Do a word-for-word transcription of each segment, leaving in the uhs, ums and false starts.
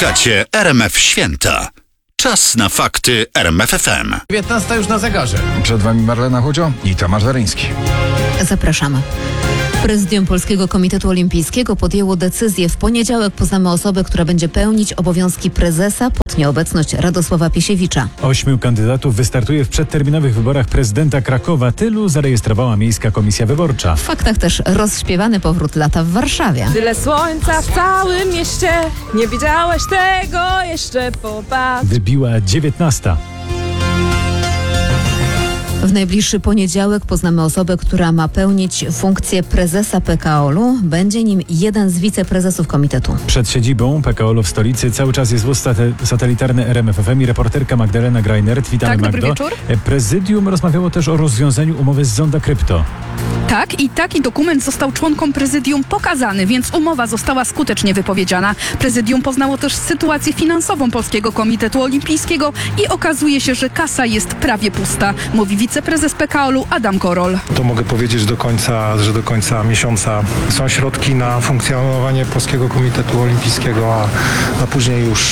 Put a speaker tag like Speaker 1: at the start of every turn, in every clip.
Speaker 1: Słuchacie R M F Święta. Czas na fakty R M F F M.
Speaker 2: dziewiętnasta już na zegarze.
Speaker 3: Przed Wami Marlena Chudzio i Tomasz Weryński.
Speaker 4: Zapraszamy. Prezydium Polskiego Komitetu Olimpijskiego podjęło decyzję. W poniedziałek poznamy osobę, która będzie pełnić obowiązki prezesa pod nieobecność Radosława Piesiewicza.
Speaker 5: Ośmiu kandydatów wystartuje w przedterminowych wyborach prezydenta Krakowa. Tylu zarejestrowała Miejska Komisja Wyborcza.
Speaker 4: W faktach też rozśpiewany powrót lata w Warszawie.
Speaker 6: Tyle słońca w całym mieście, nie widziałeś tego jeszcze, popatrz.
Speaker 5: Wybiła dziewiętnasta.
Speaker 4: W najbliższy poniedziałek poznamy osobę, która ma pełnić funkcję prezesa P K O L-u. Będzie nim jeden z wiceprezesów komitetu.
Speaker 5: Przed siedzibą P K O L-u w stolicy cały czas jest wóz sate- satelitarny R M F F M i reporterka Magdalena Grajnert. Witamy,
Speaker 7: Tak, dobry
Speaker 5: Magdo.
Speaker 7: wieczór.
Speaker 5: Prezydium rozmawiało też o rozwiązaniu umowy z Zonda Krypto.
Speaker 7: Tak, i taki dokument został członkom prezydium pokazany, więc umowa została skutecznie wypowiedziana. Prezydium poznało też sytuację finansową Polskiego Komitetu Olimpijskiego i okazuje się, że kasa jest prawie pusta, mówi wiceprezes P K O L-u Adam Korol.
Speaker 8: To mogę powiedzieć do końca, że do końca miesiąca są środki na funkcjonowanie Polskiego Komitetu Olimpijskiego, a, a później już,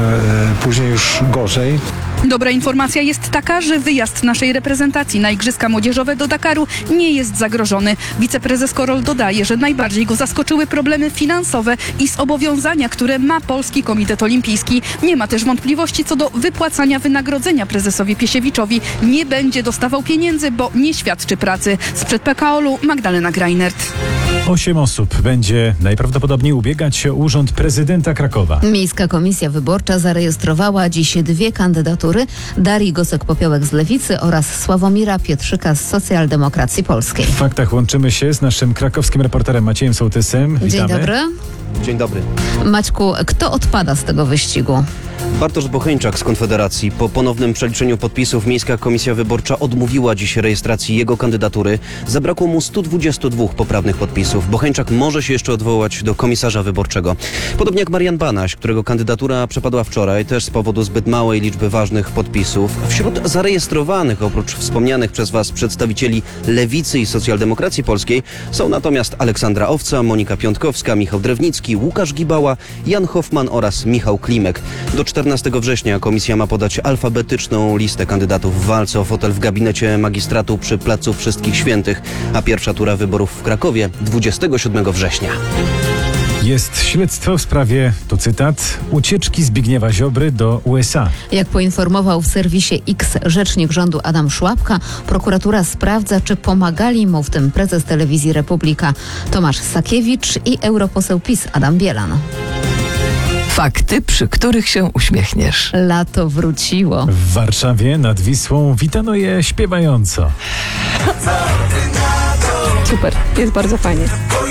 Speaker 8: e, później już gorzej.
Speaker 7: Dobra informacja jest taka, że wyjazd naszej reprezentacji na Igrzyska Młodzieżowe do Dakaru nie jest zagrożony. Wiceprezes Korol dodaje, że najbardziej go zaskoczyły problemy finansowe i zobowiązania, które ma Polski Komitet Olimpijski. Nie ma też wątpliwości co do wypłacania wynagrodzenia prezesowi Piesiewiczowi. Nie będzie dostawał pieniędzy, bo nie świadczy pracy. Sprzed P K O L-u Magdalena Grajnert.
Speaker 5: Osiem osób będzie najprawdopodobniej ubiegać się o urząd prezydenta Krakowa.
Speaker 4: Miejska Komisja Wyborcza zarejestrowała dziś dwie kandydatury. Darii Gosek-Popiołek z Lewicy oraz Sławomira Pietrzyka z Socjaldemokracji Polskiej.
Speaker 5: W faktach łączymy się z naszym krakowskim reporterem Maciejem Sołtysem. Witamy.
Speaker 4: Dzień dobry.
Speaker 9: Dzień dobry.
Speaker 4: Maćku, kto odpada z tego wyścigu?
Speaker 9: Bartosz Bocheńczak z Konfederacji. Po ponownym przeliczeniu podpisów Miejska Komisja Wyborcza odmówiła dziś rejestracji jego kandydatury. Zabrakło mu stu dwudziestu dwóch poprawnych podpisów. Bocheńczak może się jeszcze odwołać do komisarza wyborczego. Podobnie jak Marian Banaś, którego kandydatura przepadła wczoraj, też z powodu zbyt małej liczby ważnych podpisów. Wśród zarejestrowanych, oprócz wspomnianych przez Was przedstawicieli Lewicy i Socjaldemokracji Polskiej, są natomiast Aleksandra Owca, Monika Piątkowska, Michał Drewnicki, Łukasz Gibała, Jan Hoffman oraz Michał Klimek. Do czternastego września komisja ma podać alfabetyczną listę kandydatów w walce o fotel w gabinecie magistratu przy Placu Wszystkich Świętych, a pierwsza tura wyborów w Krakowie dwudziestego siódmego września.
Speaker 5: Jest śledztwo w sprawie, to cytat, ucieczki Zbigniewa Ziobry do U S A.
Speaker 4: Jak poinformował w serwisie X rzecznik rządu Adam Szłapka, prokuratura sprawdza, czy pomagali mu w tym prezes telewizji Republika Tomasz Sakiewicz i europoseł PiS Adam Bielan.
Speaker 10: Fakty, przy których się uśmiechniesz.
Speaker 4: Lato wróciło.
Speaker 5: W Warszawie nad Wisłą witano je śpiewająco.
Speaker 6: Super, jest bardzo fajnie.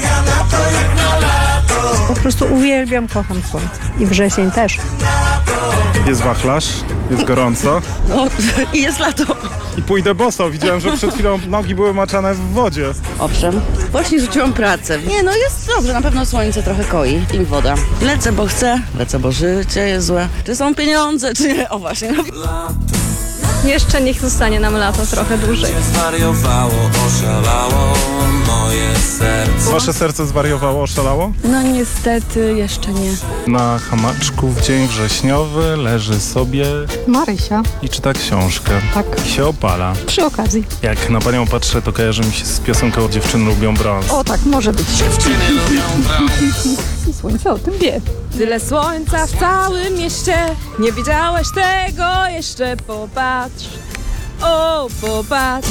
Speaker 6: Po prostu uwielbiam, kocham słońce. I wrzesień też.
Speaker 8: Jest wachlarz, jest gorąco.
Speaker 6: No i jest lato.
Speaker 8: I pójdę boso. Widziałem, że przed chwilą nogi były maczane w wodzie.
Speaker 11: Owszem. Właśnie rzuciłam pracę. Nie no, jest dobrze, na pewno słońce trochę koi i woda. Lecę, bo chcę, lecę, bo życie jest złe. Czy są pieniądze, czy nie? O właśnie.
Speaker 6: Jeszcze niech zostanie nam lato trochę dłużej.
Speaker 12: Zwariowało, oszalało moje serce.
Speaker 8: Wasze serce zwariowało, oszalało?
Speaker 6: No niestety jeszcze nie.
Speaker 8: Na hamaczku w dzień wrześniowy leży sobie
Speaker 6: Marysia.
Speaker 8: i czyta książkę.
Speaker 6: Tak.
Speaker 8: I się opala.
Speaker 6: Przy okazji.
Speaker 8: Jak na panią patrzę, to kojarzy mi się z piosenką Dziewczyny lubią brąz.
Speaker 6: O tak, może być.
Speaker 12: Dziewczyny lubią brąz.
Speaker 6: I słońce o tym wie. Tyle słońca w całym mieście, nie widziałeś tego jeszcze, popatrz. O, popatrz.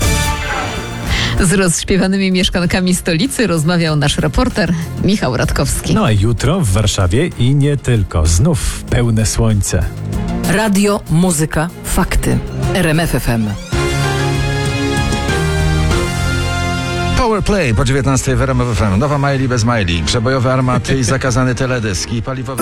Speaker 4: Z rozśpiewanymi mieszkankami stolicy rozmawiał nasz reporter Michał Radkowski.
Speaker 5: No a jutro w Warszawie i nie tylko. Znów pełne słońce.
Speaker 10: Radio, muzyka, fakty. R M F F M.
Speaker 3: Powerplay po dziewiętnastej w R M F F M. Nowa Miley bez Miley. Przebojowe armaty i zakazany teledysk. I paliwowe